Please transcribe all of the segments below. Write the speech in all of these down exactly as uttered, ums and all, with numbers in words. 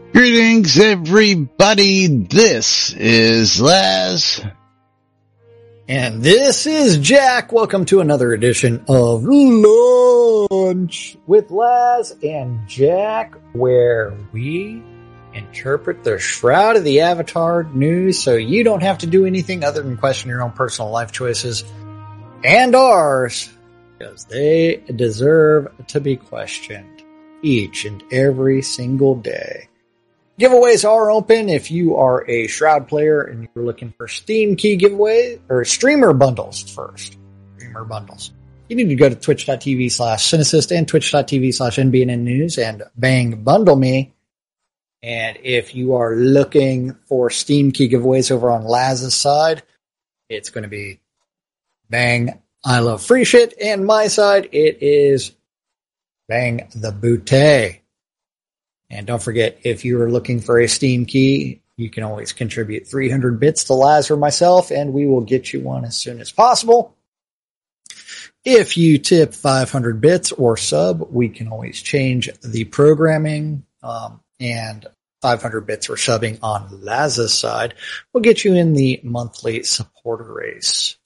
Greetings, everybody. This is Laz. And this is Jack. Welcome to another edition of Lunch with Laz and Jack, where we interpret the shroud of the Avatar news so you don't have to do anything other than question your own personal life choices and ours, because they deserve to be questioned each and every single day. Giveaways are open if you are a Shroud player and you're looking for Steam key giveaway or streamer bundles first. Streamer bundles. You need to go to twitch.tv slash Cinesist and twitch.tv slash NBN News and bang bundle me. And if you are looking for Steam key giveaways over on Laz's side, it's going to be bang I love free shit, and my side it is bang the bootay. And don't forget, if you're looking for a Steam key, you can always contribute three hundred bits to Laz or myself, and we will get you one as soon as possible. If you tip five hundred bits or sub, we can always change the programming, um, and five hundred bits or subbing on Laz's side will get you in the monthly supporter race.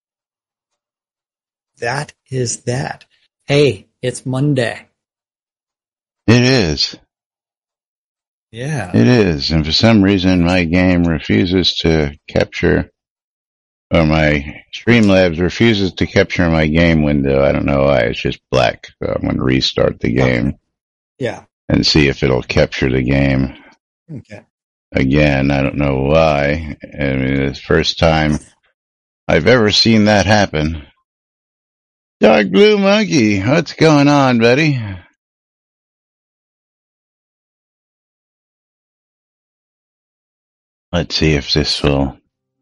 That is that. Hey, it's Monday. It is. Yeah. It is. And for some reason, my game refuses to capture, or my Streamlabs refuses to capture my game window. I don't know why. It's just black. So I'm going to restart the game. Yeah. And see if it'll capture the game. Okay. Again, I don't know why. I mean, it's the first time I've ever seen that happen. Dark Blue Monkey, what's going on, buddy? Let's see if this will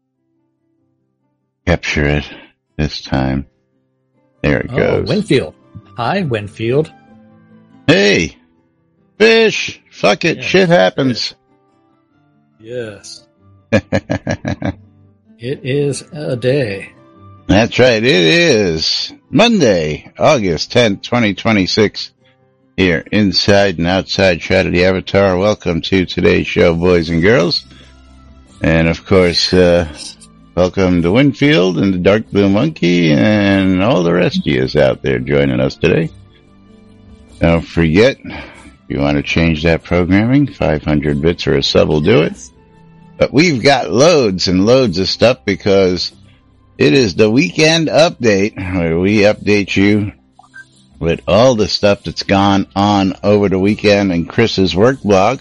capture it this time. There it oh, goes. Winfield. Hi, Winfield. Hey, fish. Fuck it. Yeah, shit happens. Yes. It is a day. That's right. It is Monday, August tenth, twenty twenty-six. Here, inside and outside Shroud of the Avatar. Welcome to today's show, boys and girls. And, of course, uh, welcome to Winfield and the Dark Blue Monkey and all the rest of you out there joining us today. Don't forget, if you want to change that programming, five hundred bits or a sub will do it. But we've got loads and loads of stuff because it is the weekend update where we update you with all the stuff that's gone on over the weekend in Chris's work blog.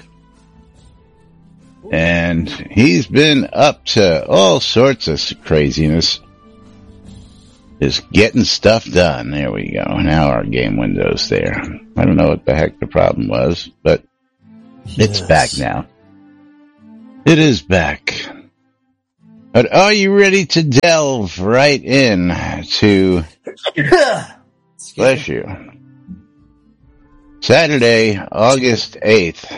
And he's been up to all sorts of craziness. Just getting stuff done. There we go. Now our game window's there. I don't know what the heck the problem was, but yes. It's back now. It is back. But are you ready to delve right in to, bless you, Saturday, August eighth.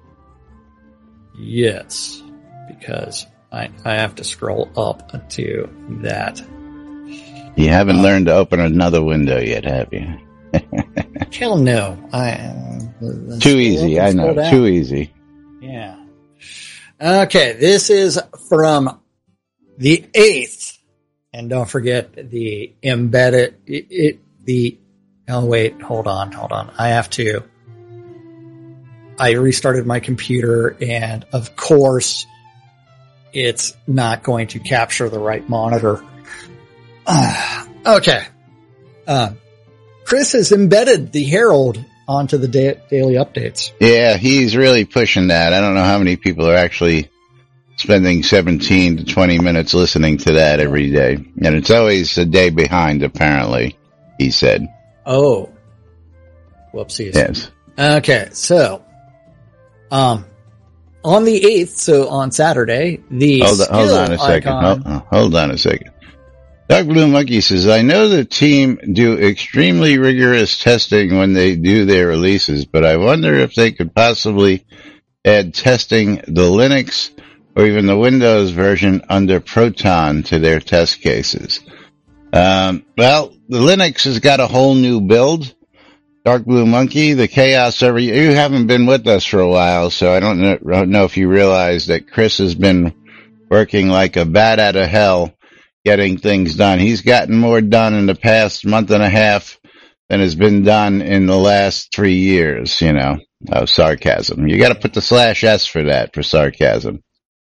Yes, because I I have to scroll up to that. You haven't um, learned to open another window yet, have you? Hell no. I uh, Too easy, I know. Down. Too easy. Yeah. Okay, this is from the eighth. And don't forget the embedded, it, it the, oh wait, hold on, hold on. I have to. I restarted my computer, and of course, it's not going to capture the right monitor. Uh, okay. Uh, Chris has embedded the Herald onto the da- daily updates. Yeah, he's really pushing that. I don't know how many people are actually spending seventeen to twenty minutes listening to that every day. And it's always a day behind, apparently, he said. Oh. Whoopsies. Yes. Okay, so... Um, on the eighth, so on Saturday, the hold on, hold on a second. Hold, hold on a second. Dark Blue Monkey says, I know the team do extremely rigorous testing when they do their releases, but I wonder if they could possibly add testing the Linux or even the Windows version under Proton to their test cases. Um, well, the Linux has got a whole new build. Dark Blue Monkey, the Chaos Server. You haven't been with us for a while, so I don't know, don't know if you realize that Chris has been working like a bat out of hell getting things done. He's gotten more done in the past month and a half than has been done in the last three years, you know. Oh, sarcasm. You gotta put the slash S for that, for sarcasm.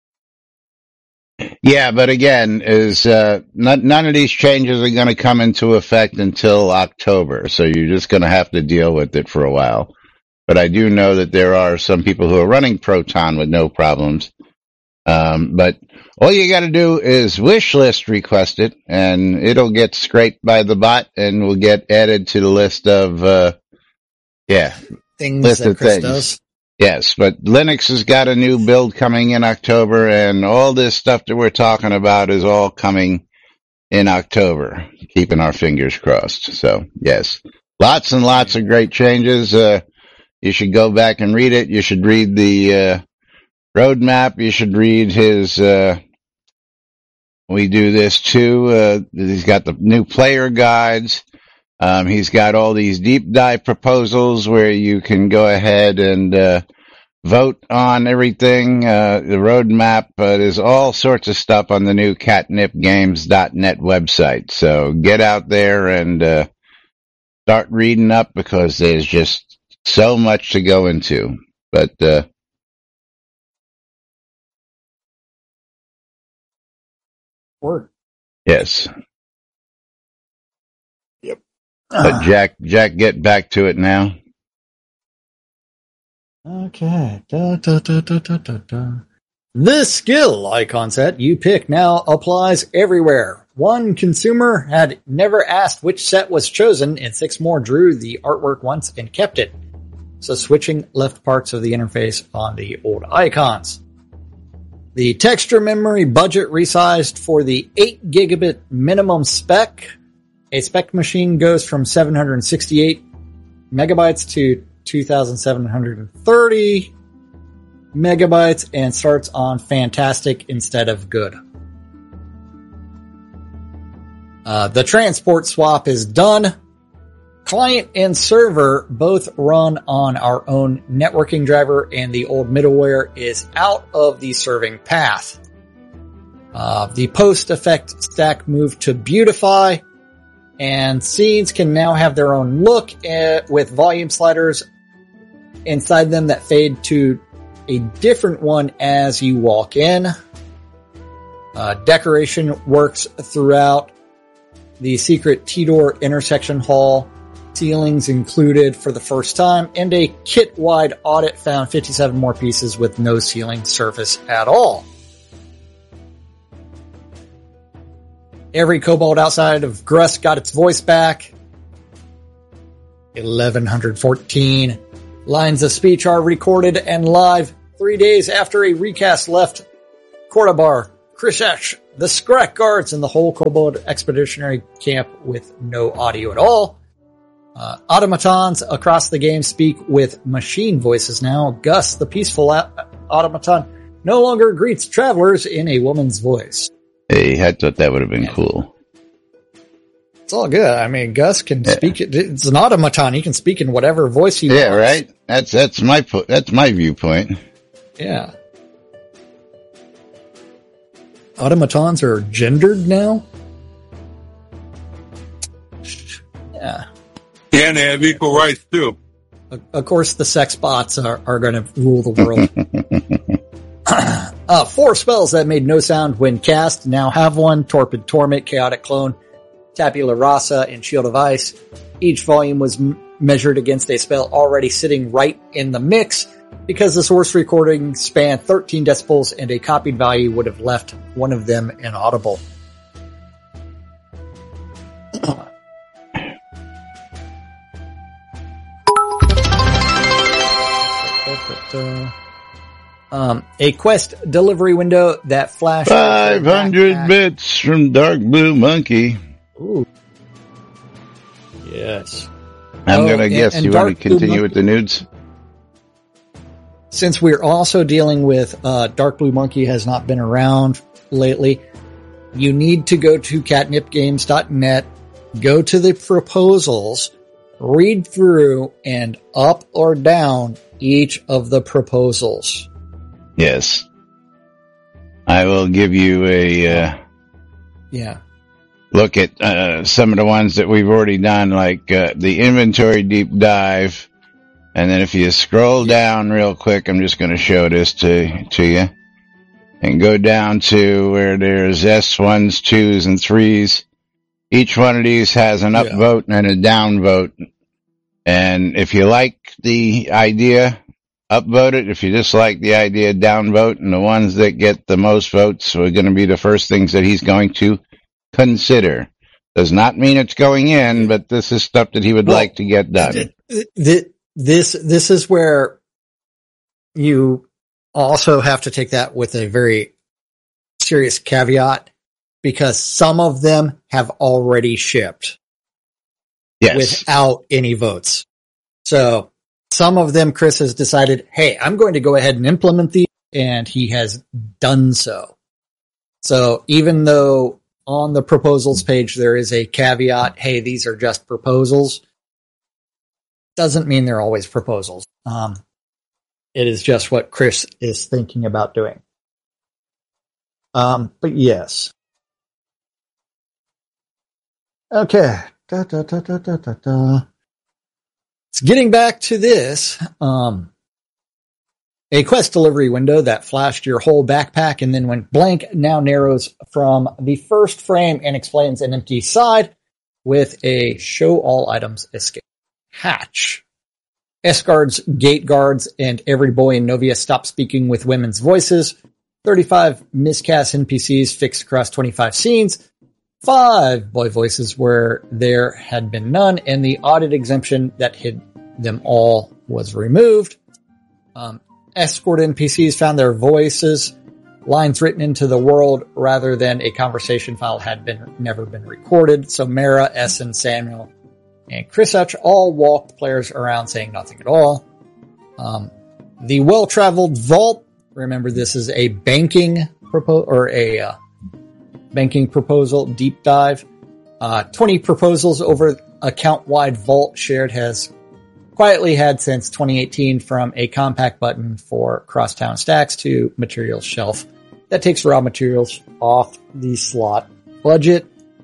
Yeah, but again, is uh, not, none of these changes are going to come into effect until October, so you're just going to have to deal with it for a while. But I do know that there are some people who are running Proton with no problems. Um, but all you got to do is wish list request it, and it'll get scraped by the bot, and will get added to the list of uh, yeah things list that of Chris things. does. Yes, but Linux has got a new build coming in October, and all this stuff that we're talking about is all coming in October. Keeping our fingers crossed. So, yes, lots and lots of great changes. Uh, you should go back and read it. You should read the uh, roadmap. You should read his uh, we do this too. Uh, he's got the new player guides. Um, he's got all these deep dive proposals where you can go ahead and uh, vote on everything. Uh, the roadmap. Uh, there's all sorts of stuff on the new catnip games dot net website. So get out there and uh, start reading up, because there's just so much to go into. But uh, Word. yes. Yep. But Jack, Jack, get back to it now. Okay. Da, da, da, da, da, da, da. This skill icon set you pick now applies everywhere. One consumer had never asked which set was chosen, and six more drew the artwork once and kept it. So switching left parts of the interface on the old icons. The texture memory budget resized for the eight gigabit minimum spec. A spec machine goes from seven hundred sixty-eight megabytes to two thousand seven hundred thirty megabytes and starts on fantastic instead of good. Uh, the transport swap is done. Client and server both run on our own networking driver, and the old middleware is out of the serving path. Uh, the post effect stack moved to Beautify, and scenes can now have their own look at, with volume sliders inside them that fade to a different one as you walk in. Uh, decoration works throughout the secret T-door intersection hall. Ceilings included for the first time, and a kit-wide audit found fifty-seven more pieces with no ceiling surface at all. Every kobold outside of Gruss got its voice back. eleven fourteen lines of speech are recorded and live three days after a recast left Kordabar, Krishesh, the Skrak guards, and the whole kobold expeditionary camp with no audio at all. Uh, automatons across the game speak with machine voices now. Gus, the peaceful a- automaton, no longer greets travelers in a woman's voice. Hey, I thought that would have been yeah. cool. It's all good. I mean, Gus can yeah. speak. It's an automaton. He can speak in whatever voice he yeah, wants. Yeah, right. That's that's my po- that's my viewpoint. Yeah. Automatons are gendered now. Yeah. And they have equal rights too. Of course, the sex bots are, are going to rule the world. uh, four spells that made no sound when cast now have one: Torpid Torment, Chaotic Clone, Tabula Rasa, and Shield of Ice. Each volume was m- measured against a spell already sitting right in the mix. Because the source recording spanned thirteen decibels and a copied value would have left one of them inaudible. um, a quest delivery window that flashed five hundred bits from Dark Blue Monkey. Ooh. Yes. I'm oh, going to guess and, and you Dark want to continue Blue with the nudes? Since we're also dealing with uh, Dark Blue Monkey has not been around lately, you need to go to catnip games dot net, go to the proposals, read through and up or down each of the proposals. Yes. I will give you a uh, yeah. look at uh, some of the ones that we've already done, like uh, the inventory deep dive. And then if you scroll down real quick, I'm just going to show this to, to you. And go down to where there's S ones, twos, and threes. Each one of these has an upvote yeah. and a downvote. And if you like the idea, upvote it. If you dislike the idea, downvote. And the ones that get the most votes are going to be the first things that he's going to consider. Does not mean it's going in, but this is stuff that he would well, like to get done. Th- th- this, this is where you also have to take that with a very serious caveat, because some of them have already shipped. Yes. Without any votes. So some of them, Chris has decided, hey, I'm going to go ahead and implement these, and he has done so. So even though on the proposals page there is a caveat, hey, these are just proposals, doesn't mean they're always proposals. Um, it is just what Chris is thinking about doing. Um, but yes. Okay. Da, da, da, da, da, da, da. It's getting back to this. Um, a quest delivery window that flashed your whole backpack and then went blank now narrows from the first frame and explains an empty side with a show all items escape hatch. S-guards, gate guards, and every boy in Novia stop speaking with women's voices. thirty-five miscast N P Cs fixed across twenty-five scenes. Five boy voices where there had been none, and the audit exemption that hid them all was removed. Um, escort N P Cs found their voices, lines written into the world rather than a conversation file had been never been recorded. So Mara, Essen, Samuel, and Chris Hutch all walked players around saying nothing at all. Um, the well-traveled vault. Remember, this is a banking propo or a uh, banking proposal deep dive. Uh, twenty proposals over account-wide vault shared has quietly had since twenty eighteen, from a compact button for crosstown stacks to materials shelf that takes raw materials off the slot budget.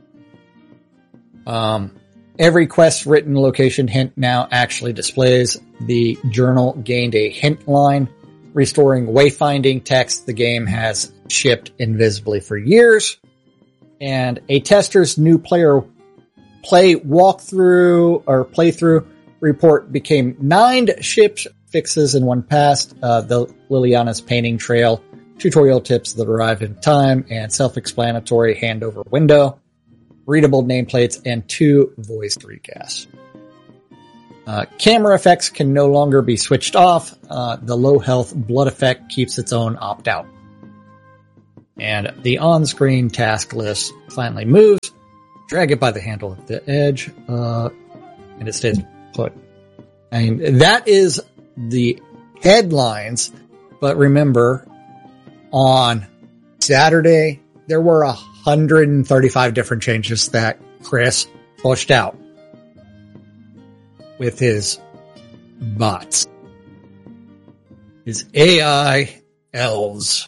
Um, every quest written location hint now actually displays. The journal gained a hint line, restoring wayfinding text the game has shipped invisibly for years. And a tester's new player play walkthrough or playthrough report became nine shipped fixes in one pass. Uh, the Liliana's painting trail, tutorial tips that arrive in time, and self-explanatory handover window, readable nameplates, and two voiced recasts. Uh, camera effects can no longer be switched off. Uh, the low health blood effect keeps its own opt-out. And the on-screen task list finally moves. Drag it by the handle at the edge, uh, and it stays put. I mean, that is the headlines, but remember, on Saturday, there were one hundred thirty-five different changes that Chris pushed out with his bots. His A I elves.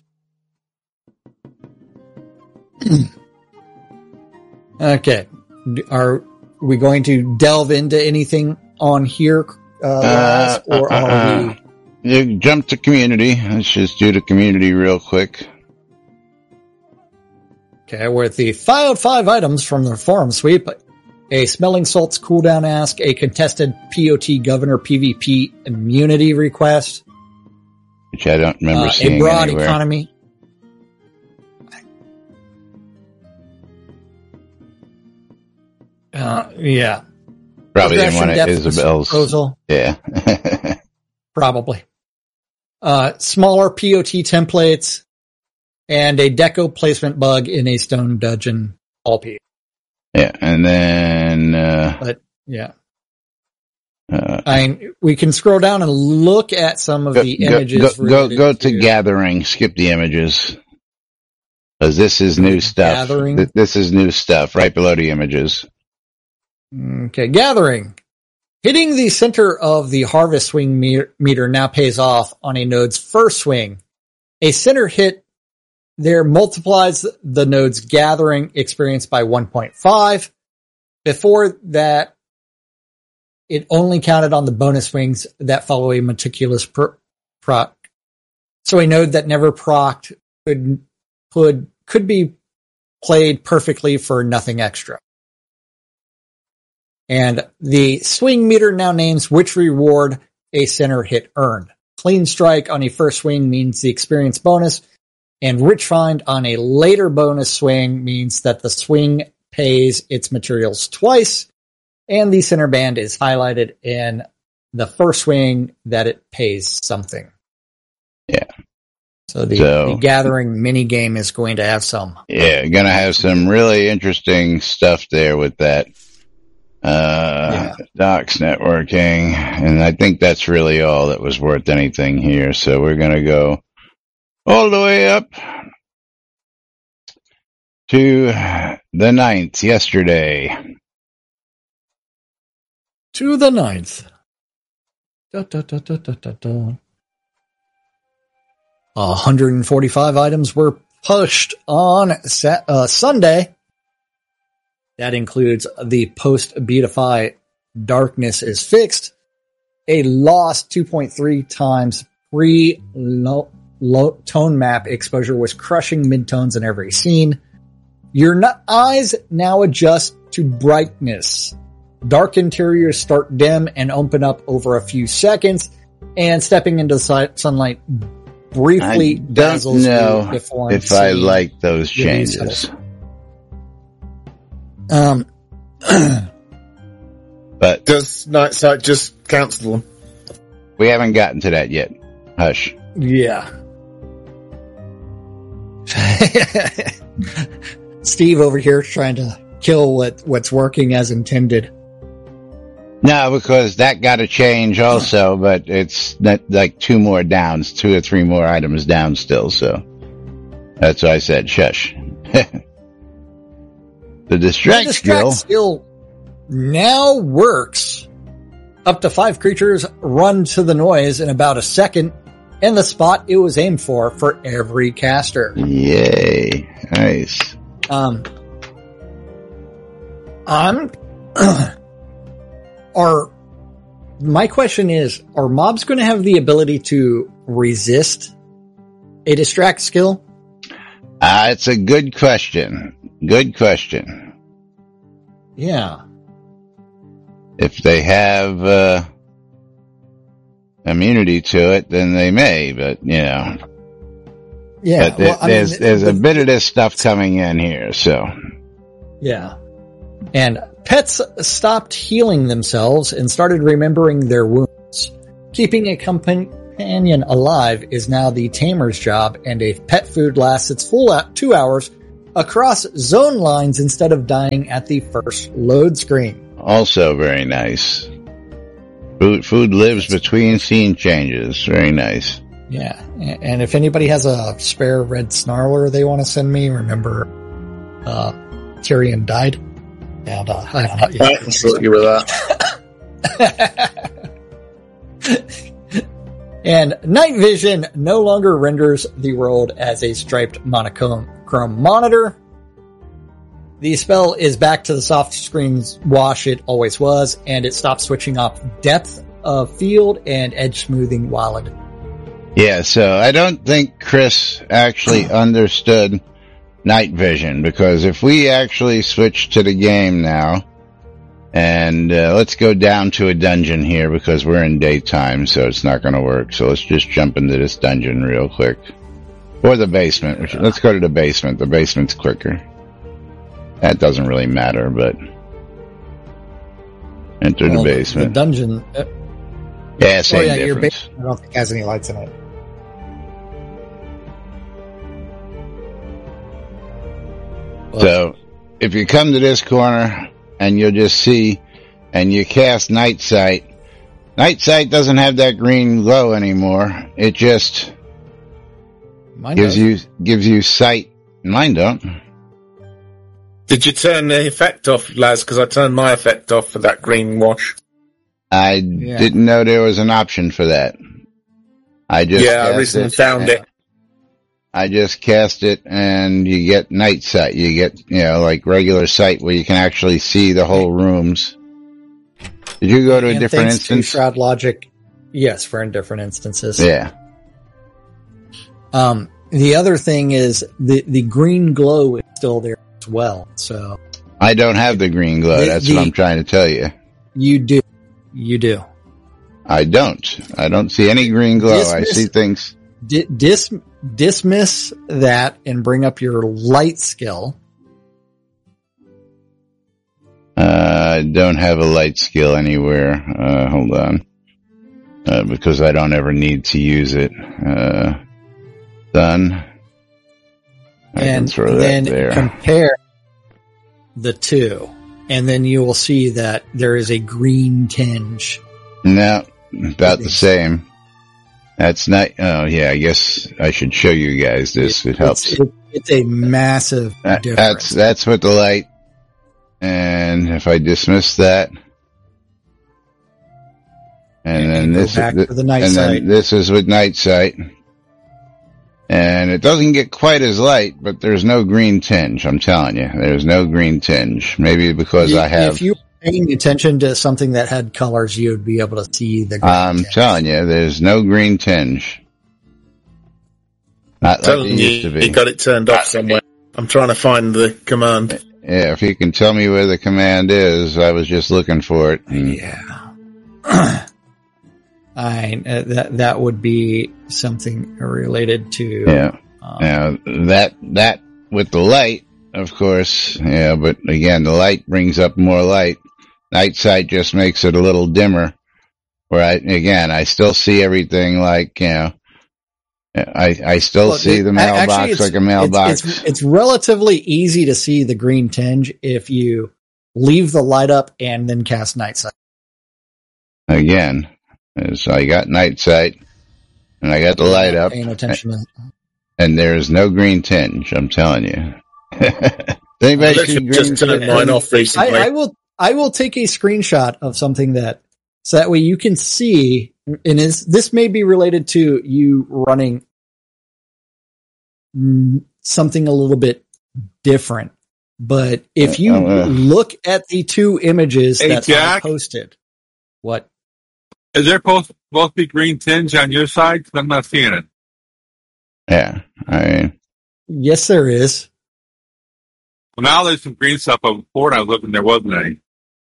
Okay. Are we going to delve into anything on here, uh, Laz, uh, or uh, are uh, we? You jump to community. Let's just do the community real quick. Okay, with the filed five items from the forum sweep, a smelling salts cooldown ask, a contested P O T governor PvP immunity request, which I don't remember uh, seeing a broad anywhere. economy. Uh, yeah. Probably in one of Isabel's. Proposal. Yeah. Probably. Uh, smaller P O T templates and a deco placement bug in a stone dungeon all P. Yeah. And then, uh, but yeah. Uh, I mean, we can scroll down and look at some of go, the images. Go, go, go to, to gathering. Skip the images. Cause this is new stuff. Gathering. This is new stuff right below the images. Okay, gathering. Hitting the center of the harvest swing meter now pays off on a node's first swing. A center hit there multiplies the node's gathering experience by one point five. Before that, it only counted on the bonus swings that follow a meticulous pro- proc. So a node that never procced could, could, could be played perfectly for nothing extra. And the swing meter now names which reward a center hit earned. Clean strike on a first swing means the experience bonus, and rich find on a later bonus swing means that the swing pays its materials twice, and the center band is highlighted in the first swing that it pays something. Yeah. So the, so, the gathering mini game is going to have some. Yeah, going to have some really interesting stuff there with that. Uh, yeah. Docs networking, and I think that's really all that was worth anything here. So we're going to go all the way up to the ninth yesterday. To the ninth. Da, da, da, da, da, da, da. one hundred forty-five items were pushed on sa- uh, Sunday. That includes the post-Beatify Darkness is Fixed, a lost two point three times pre-tone map exposure was crushing midtones in every scene. Your n- eyes now adjust to brightness. Dark interiors start dim and open up over a few seconds, and stepping into si- sunlight briefly I dazzles don't know you before if I like those changes. Um, but does Night Sight just cancel them? We haven't gotten to that yet. Hush. Yeah. Steve over here trying to kill what, what's working as intended. No, because that got to change also, but it's not like two more downs, two or three more items down still, so that's why I said shush. The distract, the distract skill. skill now works. Up to five creatures run to the noise in about a second in the spot it was aimed for for every caster. Yay. Nice. Um, I'm, are, my question is, are mobs going to have the ability to resist a distract skill? Uh, it's a good question. Good question. Yeah. If they have, uh, immunity to it, then they may, but, you know. Yeah. But th- well, I there's, mean, there's the, a bit of this stuff coming in here, so. Yeah. And pets stopped healing themselves and started remembering their wounds. Keeping a companion alive is now the tamer's job, and a pet food lasts its full two hours across zone lines instead of dying at the first load screen. Also very nice. Food, food lives between scene changes. Very nice. Yeah. And if anybody has a spare red snarler they want to send me, remember, uh, Tyrion died. And, uh, I have not yet. I can sort you with that. And night vision no longer renders the world as a striped monochrome monitor. The spell is back to the soft screens wash it always was, and it stops switching off depth of field and edge smoothing while it. Yeah, so I don't think Chris actually understood night vision, because if we actually switch to the game now, and uh, let's go down to a dungeon here because we're in daytime, so it's not going to work. So let's just jump into this dungeon real quick. Or the basement. Which, let's go to the basement. The basement's quicker. That doesn't really matter, but enter well, the basement. The dungeon. Uh, yeah, same oh yeah, difference. your basement I don't think has any lights in it. So if you come to this corner and you'll just see, and you cast Night Sight, Night Sight doesn't have that green glow anymore. It just Mine gives does. you gives you sight. Mine don't. Did you turn the effect off, Laz? Because I turned my effect off for that green wash. I Yeah. didn't know there was an option for that. I just Yeah, I cast recently it, found it. I just cast it, and you get night sight. You get, you know, like regular sight where you can actually see the whole rooms. Did you go to a And different thanks instance? to Shroud Logic, yes, for in different instances. Yeah. Um, the other thing is the the green glow is still there as well. So I don't have the green glow. The- That's the- what I'm trying to tell you. you do, you do. I don't. I don't see any green glow. I Dismiss- see things. Di- dis dismiss that and bring up your light skill. Uh, I don't have a light skill anywhere. Uh, hold on. Uh, because I don't ever need to use it. Uh, done. I can And throw that then there. compare the two, and then you will see that there is a green tinge. No, about the same. That's not, oh yeah, I guess I should show you guys this. It helps. It's, it, it's a massive That- difference. that's, that's with the light. And if I dismiss that, and, And then go this, back th- to the night and sight. then this is with night sight. And it doesn't get quite as light, but there's no green tinge. I'm telling you, there's no green tinge. Maybe because You- I have, If you were paying attention to something that had colors, you would be able to see the green I'm tinge. telling you, there's no green tinge. Not like Telling it you, used to you be. got it turned off somewhere. I'm trying to find the command. Yeah, if you can tell me where the command is, I was just looking for it. And Yeah. I, uh, that, that would be something related to, yeah. um, Now that that with the light, of course, yeah. But again, the light brings up more light. Night sight just makes it a little dimmer. Where I again, I still see everything like you know. I I still Well, see it- the a- mailbox actually, it's- like a mailbox. It's, it's, it's relatively easy to see the green tinge if you leave the light up and then cast night sight. Again, so I got night sight, and I got the light up, Paying attention to and there is no green tinge. I'm telling you. I Anybody see literally green just turned tinge? mine off recently. I, I will I will take a screenshot of something that so that way you can see, and is this may be related to you running mm, something a little bit different. But if you Uh, uh. look at the two images Hey, that Jack? I posted, what? Is there supposed, supposed to be green tinge on your side? 'Cause I'm not seeing it. Yeah, I mean, Yes, there is. Well, now there's some green stuff, but before I was looking, there wasn't any.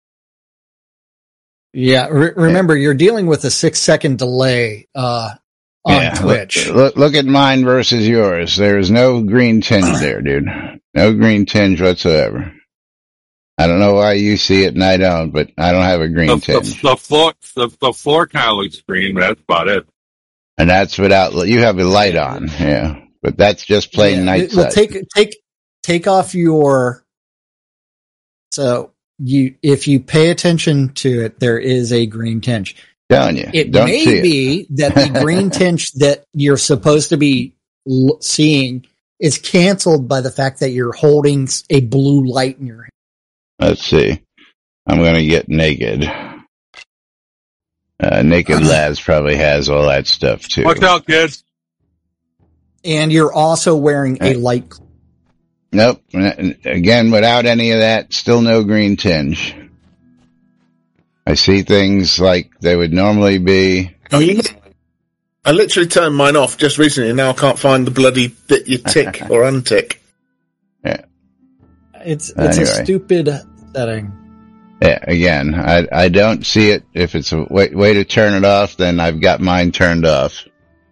Yeah, re- remember you're dealing with a six second delay uh, on yeah, Twitch. Look, look, look at mine versus yours. There is no green tinge there, dude. No green tinge whatsoever. I don't know why you see it and I don't, but I don't have a green The, the, tinge. the floor, the, the floor kind of looks green, but that's about it. And that's without, you have a light on, yeah. But that's just plain Yeah, night well, sight. take take take off your. So you, if you pay attention to it, there is a green tinge. Telling you, It don't may see it. be that the green tinge that you're supposed to be l- seeing is canceled by the fact that you're holding s- a blue light in your hand. Let's see. I'm going to get naked. Uh, Naked Labs probably has all that stuff too. Watch out, kids. And you're also wearing a light. cl- Nope. N- Again, without any of that, still no green tinge. I see things like they would normally be. Oh, you- I literally turned mine off just recently, and now I can't find the bloody bit you tick or untick. It's it's Anyway. a stupid setting. Yeah, again, I I don't see it. If it's a way, way to turn it off, then I've got mine turned off.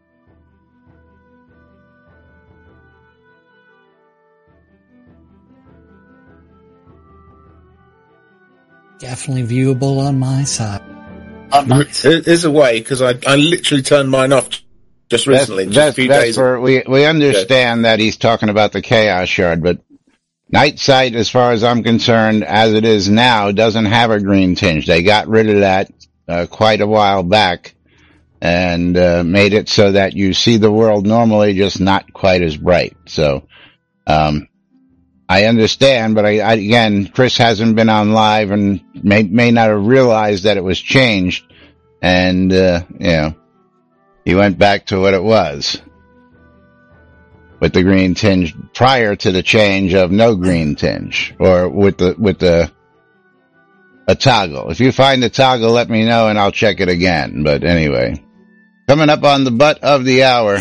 Definitely viewable on my side. On my side. There is a way, because I, I literally turned mine off just recently, That's, just that's, a few that's days for, we we understand that he's talking about the Chaos Shard, but Night Sight, as far as I'm concerned, as it is now, doesn't have a green tinge. They got rid of that uh, quite a while back and uh, made it so that you see the world normally, just not quite as bright. So, um, I understand, but I, I again, Chris hasn't been on live and may may not have realized that it was changed, and uh, you know, he went back to what it was with the green tinge prior to the change of no green tinge, or with the with the a toggle. If you find the toggle, let me know and I'll check it again. But anyway, coming up on the butt of the hour.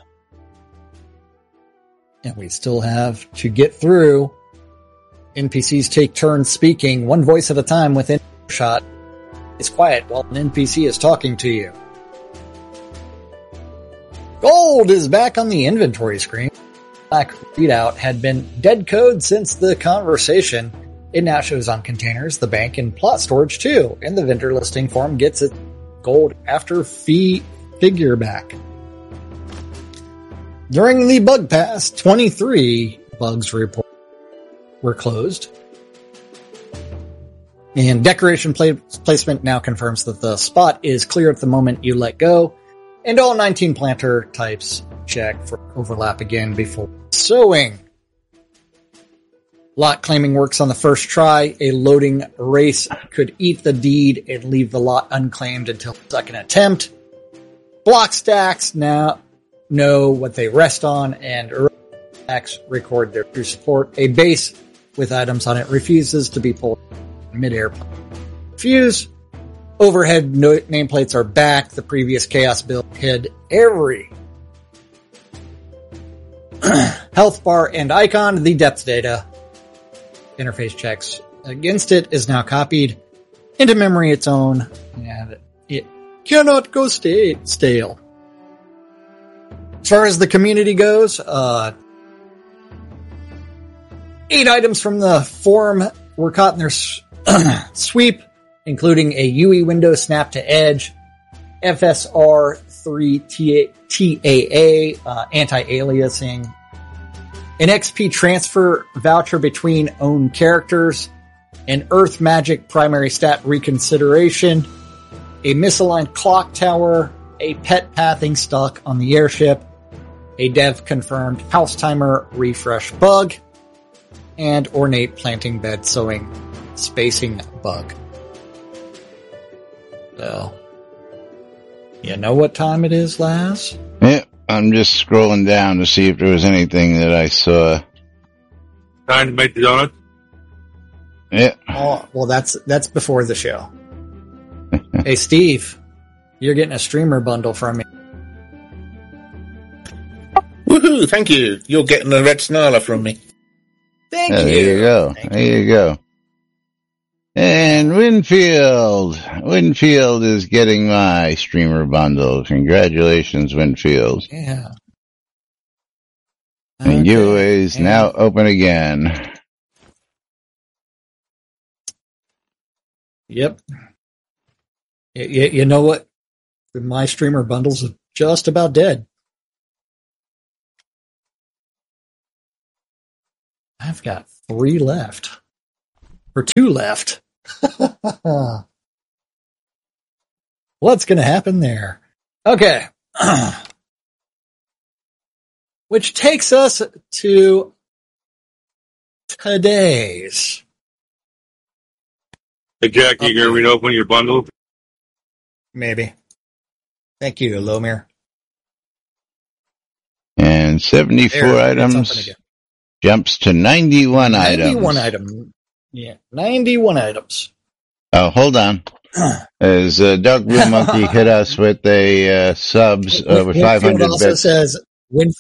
And we still have to get through. N P Cs take turns speaking, one voice at a time within shot. It's quiet while an N P C is talking to you. Gold is back on the inventory screen. Black readout had been dead code since the conversation. It now shows on containers, the bank, and plot storage too. And the vendor listing form gets its gold after fee figure back. During the bug pass, twenty-three bugs report were closed. And decoration pla- placement now confirms that the spot is clear at the moment you let go. And all nineteen planter types check for overlap again before sowing. Lot claiming works on the first try. A loading race could eat the deed and leave the lot unclaimed until the second attempt. Block stacks now know what they rest on, and early stacks record their true support. A base with items on it refuses to be pulled in midair. Fuse. Overhead no- nameplates are back. The previous Chaos build hid every health bar and icon. The depth data interface checks against it is now copied into memory its own, and it cannot go stay- stale. As far as the community goes, uh, eight items from the forum were caught in their s- sweep, including a U E window snap to edge, F S R three T A A, uh, anti-aliasing, an X P transfer voucher between own characters, an Earth Magic primary stat reconsideration, a misaligned clock tower, a pet pathing stock on the airship, a dev confirmed house timer refresh bug, and ornate planting bed sowing spacing bug. So, you know what time it is, Laz? Yeah, I'm just scrolling down to see if there was anything that I saw. Time to make the donut. Yeah. Oh, well, that's that's before the show. Hey, Steve, you're getting a streamer bundle from me. Woohoo! Thank you. You're getting a red snarler from me. Thank Yeah, you. there you go. Thank There you go. And Winfield. Winfield is getting my streamer bundle. Congratulations, Winfield. Yeah. And Okay. giveaway is And- now open again. Yep. You, you, you know what? My streamer bundles are just about dead. I've got three left. Or two left. What's going to happen there? Okay. Which takes us to today's. Hey, Jack, you gonna read open your bundle? Maybe. Thank you, Lomir. And seventy-four There, it's open items again. jumps to ninety-one items. ninety-one item. Yeah, ninety-one items. Oh, hold on. As uh, Doug Blue Monkey hit us with a uh, subs over five Winfield hundred also bits. says Win-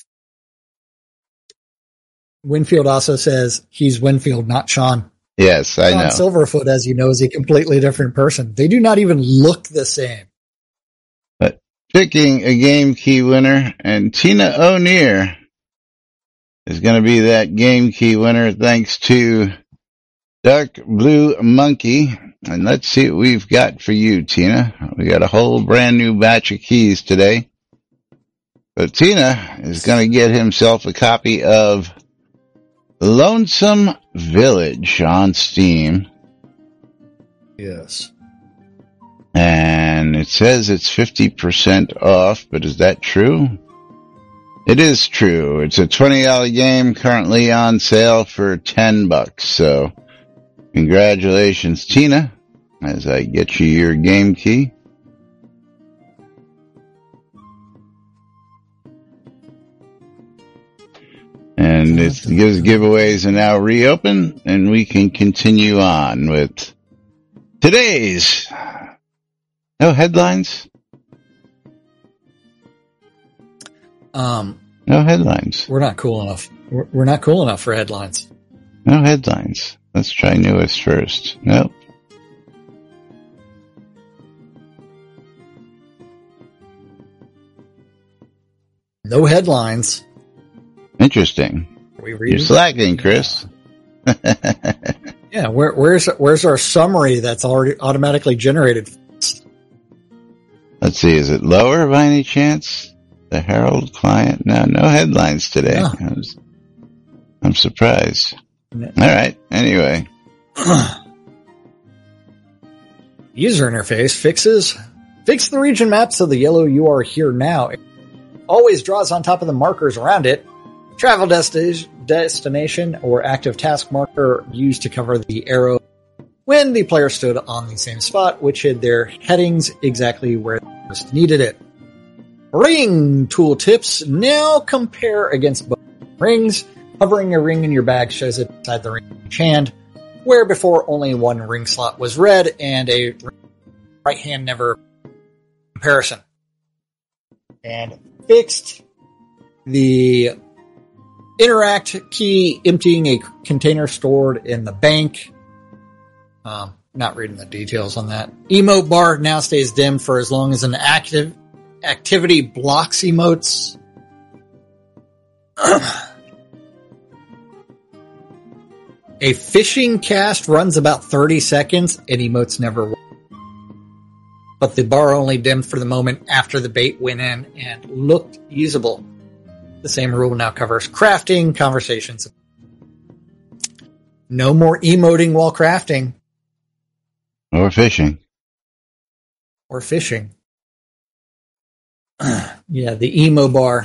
Winfield also says he's Winfield, not Sean. Yes, I Sean know. Silverfoot, as you know, is a completely different person. They do not even look the same. Picking a game key winner, and Tina O'Neill is going to be that game key winner thanks to Dark Blue Monkey. And let's see what we've got for you, Tina. We got a whole brand new batch of keys today. But Tina is going to get himself a copy of Lonesome Village on Steam. Yes. And it says it's fifty percent off, but is that true? It is true. It's a twenty dollars game currently on sale for ten bucks. So congratulations, Tina, as I get you your game key. And it's, those giveaways are now reopened, and we can continue on with today's no headlines. Um, no headlines. We're not cool enough. We're, we're not cool enough for headlines. No headlines. Let's try newest first. Nope. No headlines. Interesting. Are we reading? You're slacking, Chris. Yeah, where, where's where's our summary that's already automatically generated? Let's see, is it lower by any chance? The Herald client? No, no headlines today. No. I was, I'm surprised. No. All right, anyway. User interface fixes. Fix the region map so the yellow "You Are Here Now" always draws on top of the markers around it. Travel desti- destination or active task marker used to cover the arrow when the player stood on the same spot, which hid their headings exactly where they most needed it. Ring tooltips now compare against both rings. Hovering a ring in your bag shows it inside the ring in each hand, where before only one ring slot was red and a right hand never comparison. And fixed the interact key emptying a container stored in the bank. Um, not reading the details on that. Emote bar now stays dim for as long as an active activity blocks emotes. A fishing cast runs about thirty seconds and emotes never work. But the bar only dimmed for the moment after the bait went in and looked usable. The same rule now covers crafting, conversations. No more emoting while crafting. Or fishing. Or fishing. Yeah, the emo bar.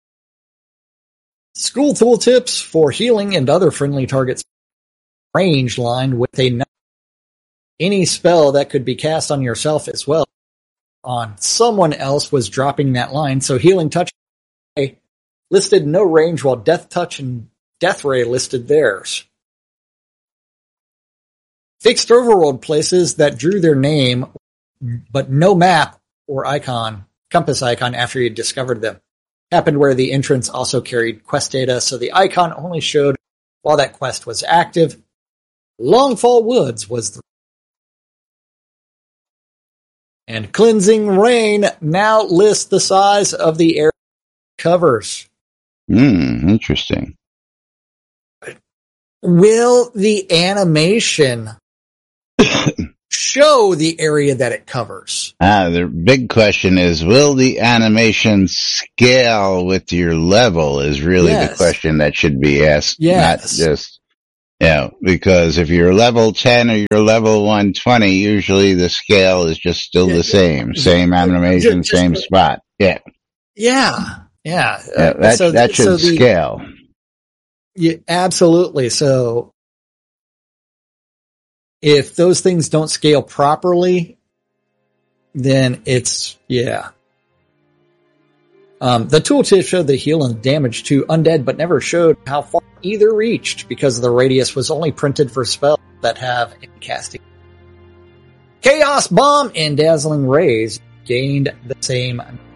School tooltips for healing and other friendly targets. Range line with a knife. Any spell that could be cast on yourself as well on someone else was dropping that line, so healing touch listed no range while death touch and death ray listed theirs. Fixed overworld places that drew their name but no map or icon, compass icon after you discovered them. Happened where the entrance also carried quest data, so the icon only showed while that quest was active. Longfall Woods was the and Cleansing Rain now lists the size of the area it covers. Hmm, interesting. Will the animation show the area that it covers? Ah, the big question is, will the animation scale with your level is really Yes. the question that should be asked. Yes. Not just, you know, because if you're level ten or you're level one twenty, usually the scale is just still Yeah, the same. Same animation, just- just- same spot. Yeah. Yeah, yeah. yeah Uh, that, so- that should so the- scale. Yeah, absolutely. So if those things don't scale properly, then it's, yeah. Um, the tooltip showed the heal and damage to undead, but never showed how far either reached because the radius was only printed for spells that have any casting. Chaos Bomb and Dazzling Rays gained the same.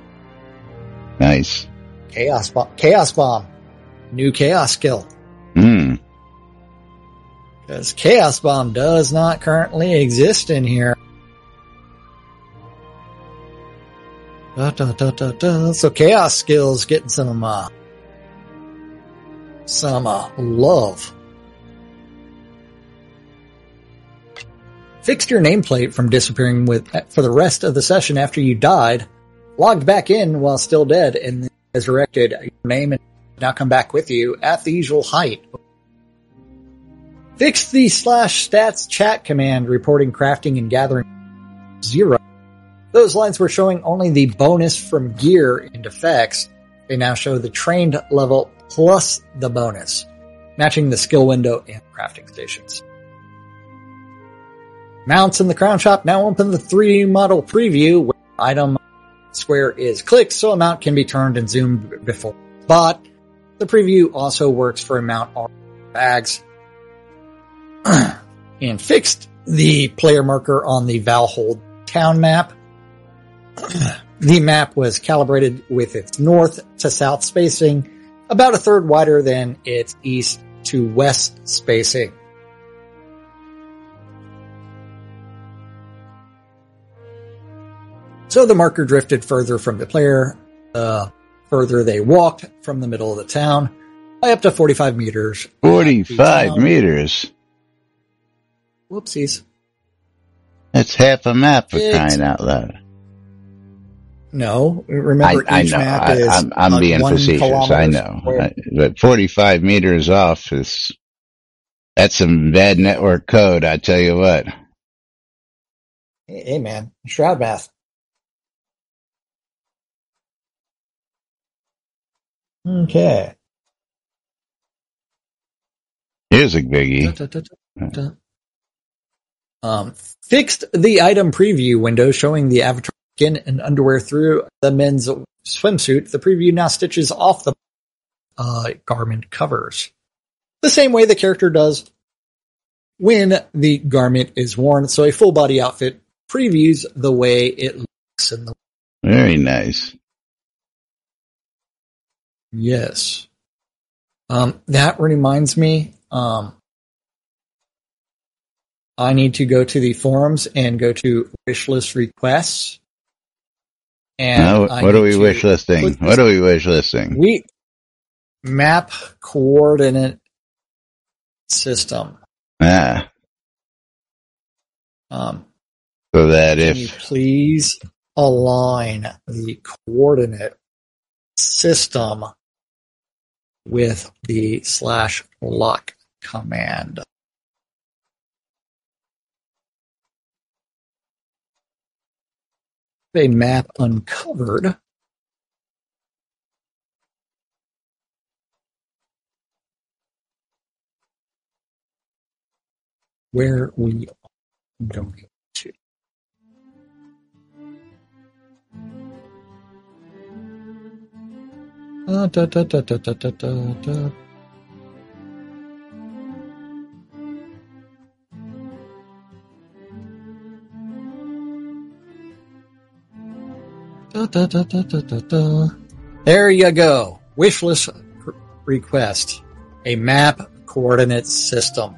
Nice. Chaos Bomb. Chaos Bomb. New Chaos skill. Hmm. Because Chaos Bomb does not currently exist in here. Da, da, da, da, da. So Chaos skills getting some, uh, some, uh, love. Fixed your nameplate from disappearing with, for the rest of the session after you died, logged back in while still dead, and then resurrected your name and now come back with you at the usual height. Fix the slash stats chat command reporting crafting and gathering zero. Those lines were showing only the bonus from gear and effects. They now show the trained level plus the bonus, matching the skill window and crafting stations. Mounts in the Crown Shop now open the three D model preview where the item square is clicked so a mount can be turned and zoomed before. But the preview also works for a mount or bags. And fixed the player marker on the Valhold town map. The map was calibrated with its north to south spacing, about a third wider than its east to west spacing. So the marker drifted further from the player, uh, further they walked from the middle of the town by up to forty-five meters. forty-five meters? Whoopsies. That's half a map for It, crying out loud. No, remember I, I each know. map I, is I'm, I'm uh, being one facetious. kilometer I know. square. I, but forty-five meters off is, that's some bad network code, I tell you what. Hey, hey man, Shroud math. Okay. Here's a biggie. Da, da, da, da, da. Um, fixed the item preview window showing the avatar skin and underwear through the men's swimsuit. The preview now stitches off the uh, garment covers the same way the character does when the garment is worn. So a full body outfit previews the way it looks in the. Very nice. Yes. Um, that reminds me, um, I need to go to the forums and go to wish list requests. And Now, I what are need we to wish listing? put What are we wish listing? We map coordinate system. Ah, Um, so that can you if, please align the coordinate system with the slash luck command? A map uncovered. Where we are going to. Uh, da, da, da, da, da, da, da, da. Da, da, da, da, da, da, da. There you go. Wishlist request. A map coordinate system.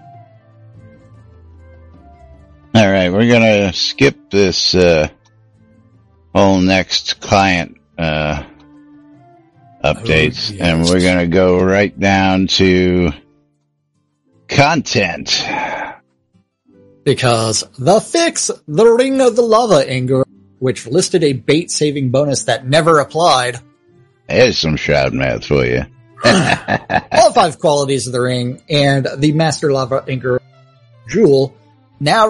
all right, we're gonna skip this, uh, whole next client, uh, updates, Oh, yes. and we're gonna go right down to content. Because the fix, the Ring of the Lava Anger, which listed a bait saving bonus that never applied. There's some Shroud math for you. All five qualities of the ring and the Master Lava Anger Jewel now